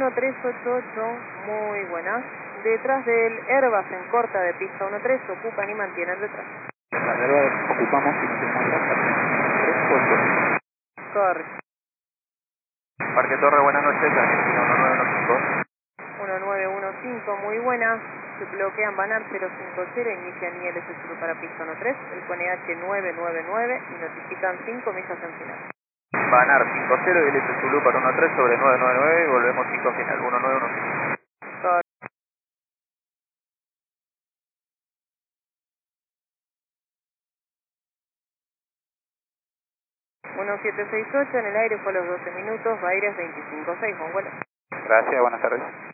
1388, muy buenas. Detrás del Airbus en corta de pista 13, ocupan y mantienen detrás. La verdad, ocupamos y mantenemos la 38. Correcto. Parque Torre, buenas noches, Argentina 1915. 1915, muy buenas. Se bloquean Banar 050, inician ILS Zulu para pista 13, el pone H999 y notifican 5 millas en final. Banar 50, ILS Zulu para 13 sobre 999 y volvemos 5 final, 1915. Correcto. 1768 en el aire fue a los 12 minutos, Baires 25.6, con vuelo. Gracias, buenas tardes.